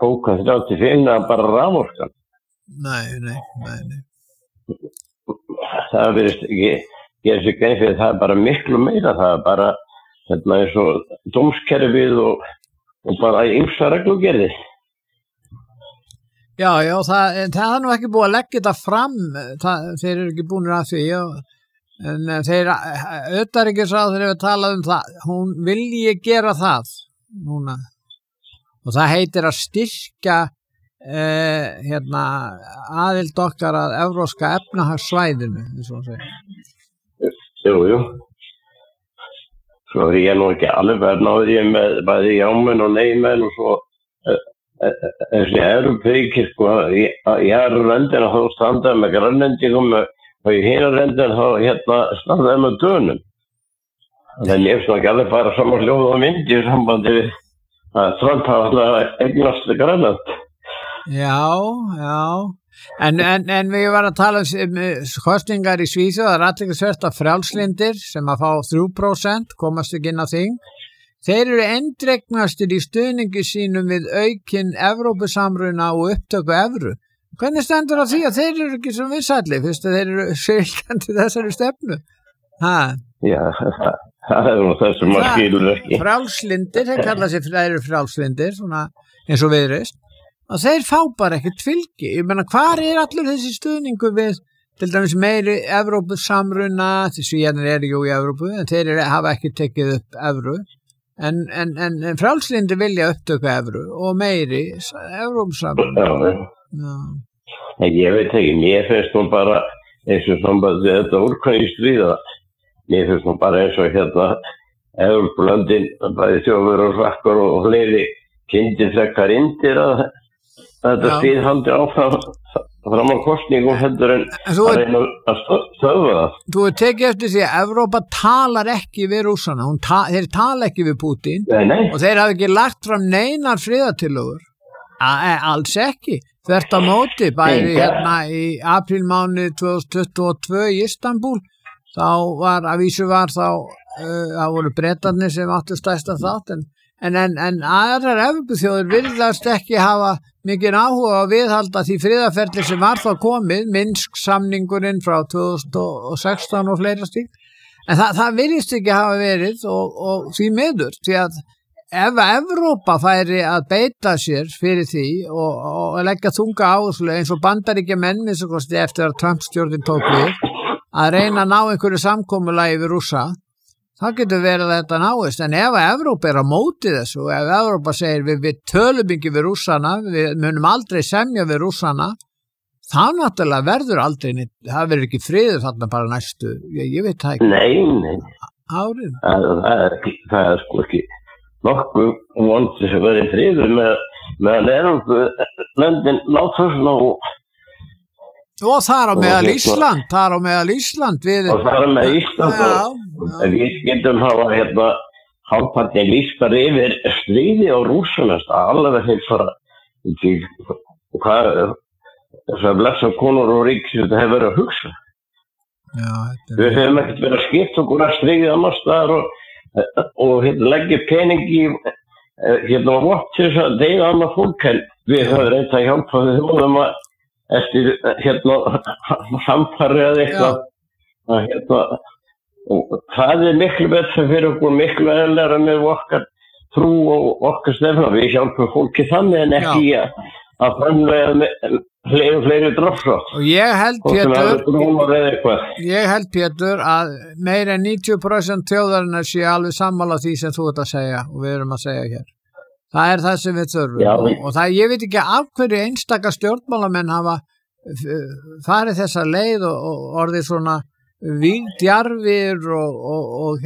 tók hann 35 bara raforkan. Nei. Það virðist ekki gera sig grein fyrir það bara miklu meira, það bara eins og dómskerfið og bara ýmsar reglugerðir. Já, það nú ekki búið að leggja þetta fram, þeir eru ekki búinir að því, en þeir utanríkisráðherra hefur talað það, hún vilji gera það núna, og það heitir að styrkja aðild okkar að evrópska efnahagssvæðinu, eins og það segir. Jú. Svo er ég nú ekki alveg náður ég með bæði jámenn og neymenn og svo þessi Evrópuríki sko, í aðra röndina þá standaði með grænlendingum og í hina röndina þá standaði með dönum. Þannig ég ekki alveg bara saman hljóð og myndi í sambandi við að Trump hafa alltaf eignast Grænland. Já. En við varum að tala kosningar í Svíþjóð, það athyglisvert að frjálslyndir sem að fá 3% komast ekki inn á þing. Þeir eru eindregnastir í stuðningi sínum við aukin Evrópusamruna og upptöku evru. Hvernig stendur á því að þeir eru ekki svo vinsælli fyrst að þeir eru fylgjandi þessari stefnu? Já, það er nú það sem maður skilur ekki. Frjálslyndir, þeir kalla sig frjálslyndir, svona eins og Viðreisn. Og þeir fá bara ekkert fylgi. Ég meina, hvar er allur þessi stuðningur við til dæmis meiri Evrópusamruna, því Svíarnir eru jú í Evrópu, en þeir hafa ekki tekið upp evru. En frjálslyndir vilja upptöku evru og meiri Evrópusamruna. Já. Ég veit ekki, mér finnst nú bara eins og samband við þetta úrkvæðistríða. Mér finnst nú bara eins og Evrópulöndin, bæði Þjóðverjar og Frakkar og fleiri kynntir frekar indir að þetta stríð haldi áfram á kosningum heldur en að reyna að stöðva það. Þú hefur tekið eftir því að Evrópa talar ekki við Rússana, þeir tala ekki við Pútín. Nei. Og þeir hafa ekki lagt fram neinar friðartillögur. Alls ekki. Þvert á móti, bæði í aprílmánuði 2022 í Istanbul, þá voru Bretarnir sem áttu stærsta þátt, en aðrar Evrópuþjóðir virðast ekki hafa mikið áhuga að viðhalda því friðarferli sem var þá komið, Minsk-samningurinn frá 2016 og fleira stík. En það virðist ekki hafa verið og því miður, því að ef Evrópa færi að beita sér fyrir því og leggja þunga áherslu eins og Bandaríkjamenn eftir að Trump-stjórnin tók við, að reyna að ná einhverju samkomulagi við Rússa, það getur verið að þetta náist, en ef Evrópa á móti þessu, ef Evrópa segir við tölum ekki við Rússana, við munum aldrei semja við Rússana, það náttúrulega verður aldrei neitt, það verður ekki friður þarna bara næstu, ég veit það ekki. Nei. Árið. Það er sko ekki nokkuð vonandi sem verður friður með Evrópulöndin látförsna og þar á meðal Ísland við og þar á meðal Ísland og við getum hafa hálfpartin lífstar yfir stríði á Rússunast alveg þeir fara hvað þessar blessa konur og rík sem þetta hefur verið að hugsa. Við hefum ekkert verið að skipta okkur að stríði annars staðar og leggja pening í vott til þess að deyða annað fólk, en við höfum reynt að hjálpa þjóðum að eftir samfari eða eitthvað og það er miklu betra fyrir okkur, miklu eðlilegra með okkar trú og okkar stefna. Við hjálpum fólki þannig en ekki að framlega fleiri drafsrátt. Og ég held Pétur að meira en 90% þjóðarinnar sé alveg sammála því sem þú ert að segja og við erum að segja hér. Það er það sem við þurfum og það, ég veit ekki af hverju einstaka stjórnmálamenn hafa farið þessa leið og orðið svona vígdjarfir og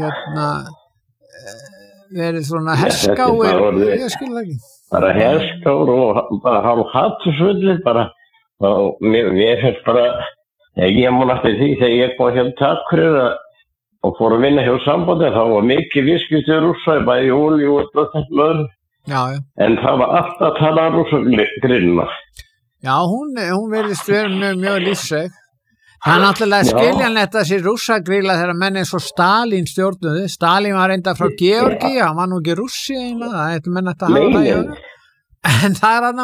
verið svona herskáir, ég skil það ekki. Bara herskáir og bara hafa hattusvöldir bara og mér finnst bara, ég mun eftir því þegar ég kom hjá Akureyri og fór að vinna hjá sambandi, þá var mikið viðskipti Rússa, bæði olíu og þetta öðru. En það var alltaf að tala Rússagrillina. Já, hún verðist verið mjög lífseg. Það er náttúrulega skiljanlegt að þessi Rússagrilla þegar menn eins og Stalin stjórnuðu. Stalin var reynda frá Georgía, hann var nú ekki Rússi eiginlega, það er menn að hafa það í öðru. En það er